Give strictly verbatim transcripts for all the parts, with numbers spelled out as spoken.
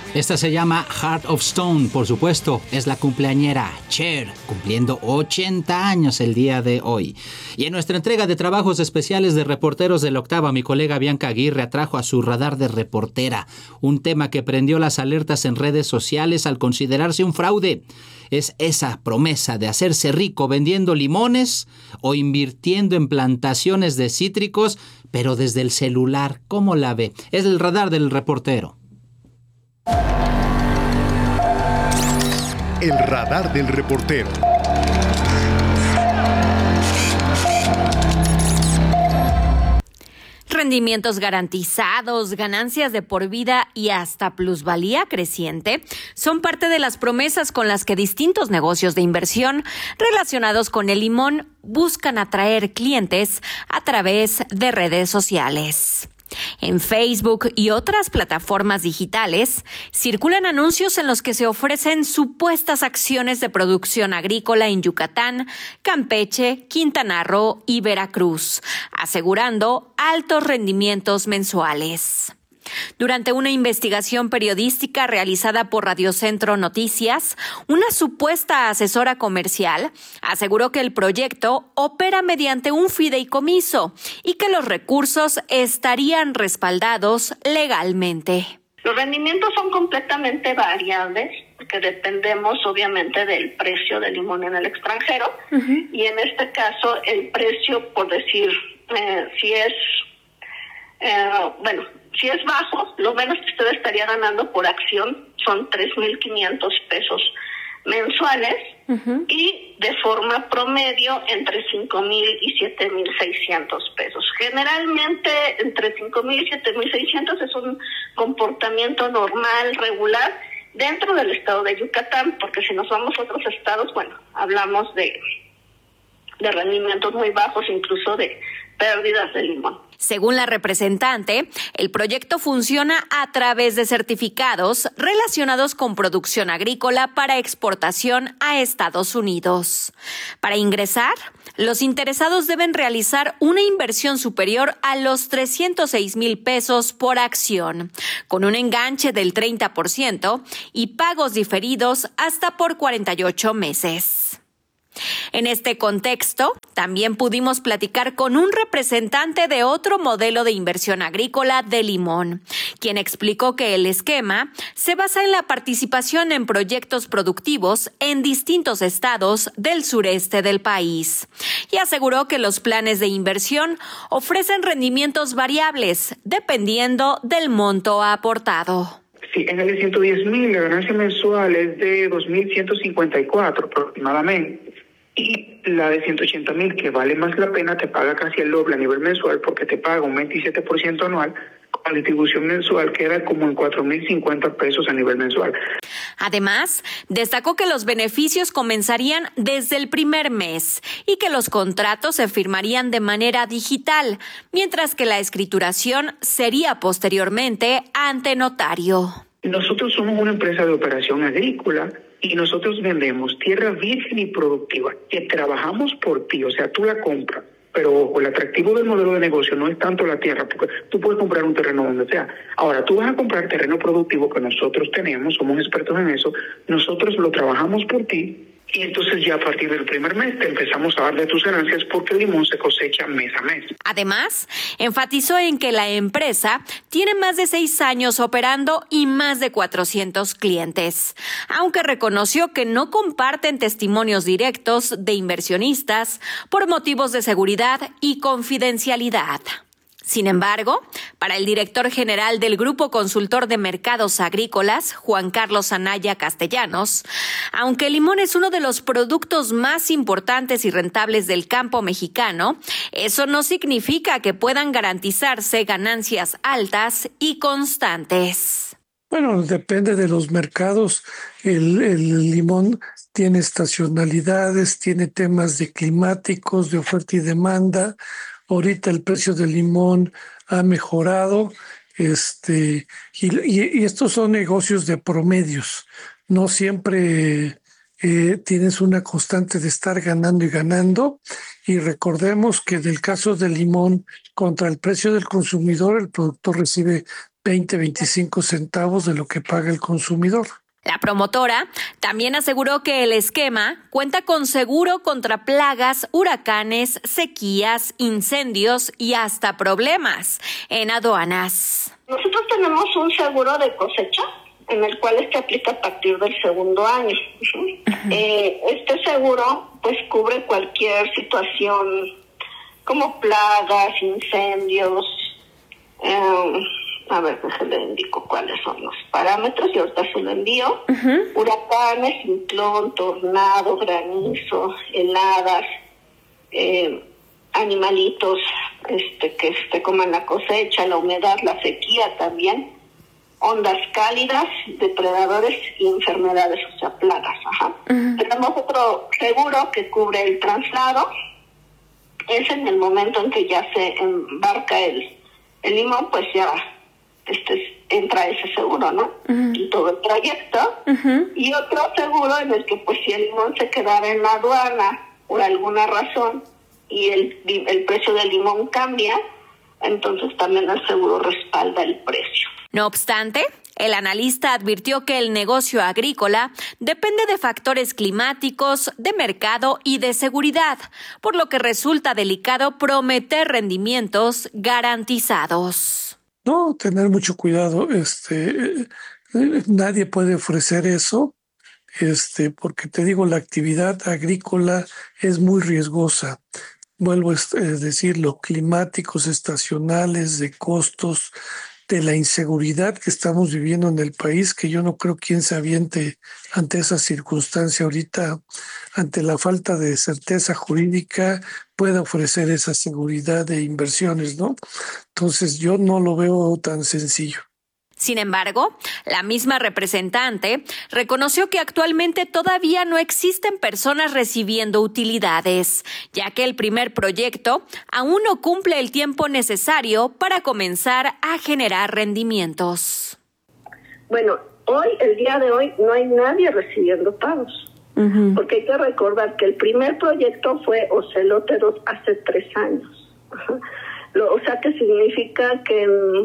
Esta se llama Heart of Stone, por supuesto, es la cumpleañera Cher, cumpliendo ochenta años el día de hoy. Y en nuestra entrega de trabajos especiales de reporteros de la Octava, mi colega Bianca Aguirre atrajo a su radar de reportera un tema que prendió las alertas en redes sociales al considerarse un fraude. Es esa promesa de hacerse rico vendiendo limones o invirtiendo en plantaciones de cítricos, pero desde el celular. ¿Cómo la ve? Es el radar del reportero. El radar del reportero. Rendimientos garantizados, ganancias de por vida y hasta plusvalía creciente son parte de las promesas con las que distintos negocios de inversión relacionados con el limón buscan atraer clientes a través de redes sociales. En Facebook y otras plataformas digitales circulan anuncios en los que se ofrecen supuestas acciones de producción agrícola en Yucatán, Campeche, Quintana Roo y Veracruz, asegurando altos rendimientos mensuales. Durante una investigación periodística realizada por Radiocentro Noticias, una supuesta asesora comercial aseguró que el proyecto opera mediante un fideicomiso y que los recursos estarían respaldados legalmente. Los rendimientos son completamente variables, porque dependemos obviamente del precio del limón en el extranjero, uh-huh. y en este caso el precio, por decir, eh, si es, eh, bueno, si es bajo, lo menos que usted estaría ganando por acción son tres mil quinientos pesos mensuales, uh-huh. y de forma promedio entre cinco mil y siete mil seiscientos pesos. Generalmente entre cinco mil y siete mil seiscientos es un comportamiento normal, regular, dentro del estado de Yucatán, porque si nos vamos a otros estados, bueno, hablamos de, de rendimientos muy bajos, incluso de pérdidas de limón. Según la representante, el proyecto funciona a través de certificados relacionados con producción agrícola para exportación a Estados Unidos. Para ingresar, los interesados deben realizar una inversión superior a los trescientos seis mil pesos por acción, con un enganche del treinta por ciento y pagos diferidos hasta por cuarenta y ocho meses. En este contexto, también pudimos platicar con un representante de otro modelo de inversión agrícola de limón, quien explicó que el esquema se basa en la participación en proyectos productivos en distintos estados del sureste del país, y aseguró que los planes de inversión ofrecen rendimientos variables dependiendo del monto aportado. Sí, en el de ciento diez mil la ganancia mensual es de dos mil ciento cincuenta y cuatro aproximadamente. Y la de ciento ochenta mil, que vale más la pena, te paga casi el doble a nivel mensual porque te paga un veintisiete por ciento anual, con distribución mensual queda como en cuatro mil cincuenta pesos a nivel mensual. Además, destacó que los beneficios comenzarían desde el primer mes y que los contratos se firmarían de manera digital, mientras que la escrituración sería posteriormente ante notario. Nosotros somos una empresa de operación agrícola y nosotros vendemos tierra virgen y productiva, que trabajamos por ti, o sea, tú la compras. Pero ojo, el atractivo del modelo de negocio no es tanto la tierra, porque tú puedes comprar un terreno donde sea. Ahora, tú vas a comprar terreno productivo que nosotros tenemos, somos expertos en eso, nosotros lo trabajamos por ti, y entonces ya a partir del primer mes te empezamos a dar de tus ganancias porque el limón se cosecha mes a mes. Además, enfatizó en que la empresa tiene más de seis años operando y más de cuatrocientos clientes, aunque reconoció que no comparten testimonios directos de inversionistas por motivos de seguridad y confidencialidad. Sin embargo, para el director general del Grupo Consultor de Mercados Agrícolas, Juan Carlos Anaya Castellanos, aunque el limón es uno de los productos más importantes y rentables del campo mexicano, eso no significa que puedan garantizarse ganancias altas y constantes. Bueno, depende de los mercados. El, el limón tiene estacionalidades, tiene temas de climáticos, de oferta y demanda. Ahorita el precio del limón ha mejorado, este, y, y, y estos son negocios de promedios. No siempre eh, tienes una constante de estar ganando y ganando. Y recordemos que del caso del limón contra el precio del consumidor, el productor recibe veinte, veinticinco centavos de lo que paga el consumidor. La promotora también aseguró que el esquema cuenta con seguro contra plagas, huracanes, sequías, incendios y hasta problemas en aduanas. Nosotros tenemos un seguro de cosecha en el cual este aplica a partir del segundo año. Uh-huh. Eh, este seguro pues cubre cualquier situación como plagas, incendios, eh, a ver, pues se le indico cuáles son los parámetros y ahorita se lo envío. Uh-huh. Huracanes, ciclón, tornado, granizo, heladas, eh, animalitos este, que se coman la cosecha, la humedad, la sequía también, ondas cálidas, depredadores y enfermedades, o sea, plagas. Ajá. Uh-huh. Tenemos otro seguro que cubre el traslado. Es en el momento en que ya se embarca el, el limón, pues ya este entra ese seguro, ¿no? Uh-huh. Y todo el trayecto. Uh-huh. Y otro seguro en el que, pues, si el limón se quedara en la aduana por alguna razón y el, el precio del limón cambia, entonces también el seguro respalda el precio. No obstante, el analista advirtió que el negocio agrícola depende de factores climáticos, de mercado y de seguridad, por lo que resulta delicado prometer rendimientos garantizados. No, tener mucho cuidado. Este, eh, nadie puede ofrecer eso, este, porque te digo, la actividad agrícola es muy riesgosa. Vuelvo a decirlo, climáticos, estacionales, de costos, de la inseguridad que estamos viviendo en el país, que yo no creo quien se aviente ante esa circunstancia ahorita, ante la falta de certeza jurídica, pueda ofrecer esa seguridad de inversiones, ¿no? Entonces yo no lo veo tan sencillo. Sin embargo, la misma representante reconoció que actualmente todavía no existen personas recibiendo utilidades, ya que el primer proyecto aún no cumple el tiempo necesario para comenzar a generar rendimientos. Bueno, hoy, el día de hoy, no hay nadie recibiendo pagos, uh-huh. porque hay que recordar que el primer proyecto fue Ocelote dos hace tres años. Uh-huh. Lo, o sea, que significa que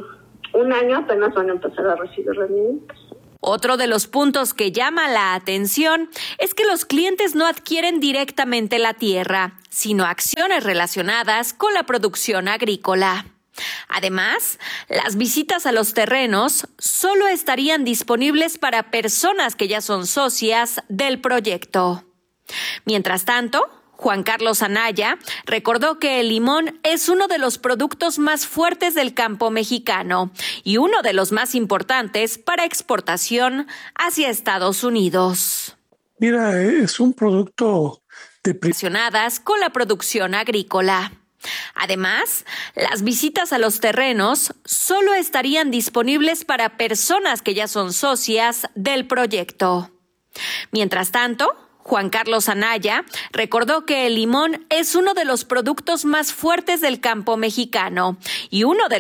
un año apenas van a empezar a recibir rendimientos. Otro de los puntos que llama la atención es que los clientes no adquieren directamente la tierra, sino acciones relacionadas con la producción agrícola. Además, las visitas a los terrenos solo estarían disponibles para personas que ya son socias del proyecto. Mientras tanto, Juan Carlos Anaya recordó que el limón es uno de los productos más fuertes del campo mexicano y uno de los más importantes para exportación hacia Estados Unidos. Mira, es un producto de relacionadas con la producción agrícola. Además, las visitas a los terrenos solo estarían disponibles para personas que ya son socias del proyecto. Mientras tanto, Juan Carlos Anaya recordó que el limón es uno de los productos más fuertes del campo mexicano y uno de